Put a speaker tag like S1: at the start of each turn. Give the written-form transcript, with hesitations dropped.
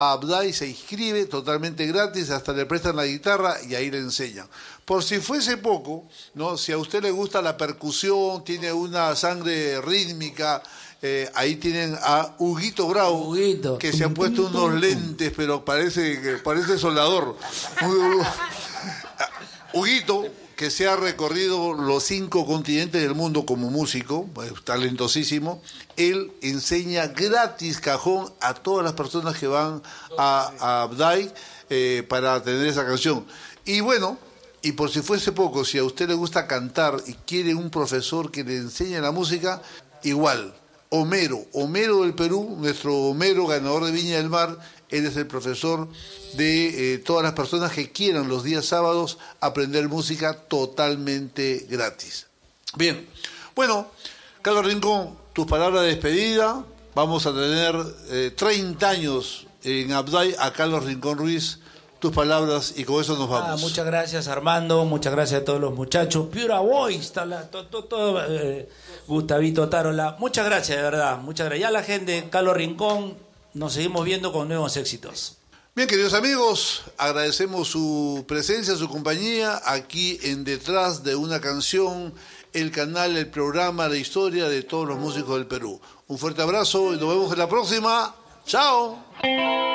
S1: Abday se inscribe totalmente gratis, hasta le prestan la guitarra y ahí le enseñan. Por si fuese poco, ¿no? Si a usted le gusta la percusión, tiene una sangre rítmica, ahí tienen a Huguito Bravo,
S2: Huguito,
S1: que se ha puesto unos lentes, pero parece soldador. Huguito, que se ha recorrido los 5 continentes del mundo como músico, talentosísimo, él enseña gratis cajón a todas las personas que van a Abday para tener esa canción. Y bueno, y por si fuese poco, si a usted le gusta cantar y quiere un profesor que le enseñe la música, igual, Homero del Perú, nuestro Homero, ganador de Viña del Mar, él es el profesor de todas las personas que quieran los días sábados aprender música totalmente gratis. Bien, bueno, Carlos Rincón, tus palabras de despedida. Vamos a tener 30 años en Abday a Carlos Rincón Ruiz. Tus palabras y con eso nos vamos.
S2: Muchas gracias, Armando, muchas gracias a todos los muchachos. Pura Boys, Gustavito Tarola, muchas gracias, de verdad, muchas gracias. Ya la gente, Carlos Rincón, nos seguimos viendo con nuevos éxitos.
S1: Bien, queridos amigos, agradecemos su presencia, su compañía aquí en Detrás de una Canción, el canal, el programa, la historia de todos los músicos del Perú. Un fuerte abrazo y nos vemos en la próxima. ¡Chao!